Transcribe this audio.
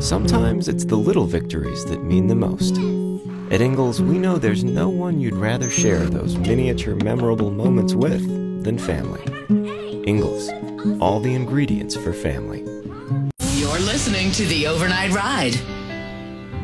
Sometimes it's the little victories that mean the most. At Ingles, we know there's no one you'd rather share those miniature memorable moments with than family. Ingles, all the ingredients for family. You're listening to The Overnight Ride.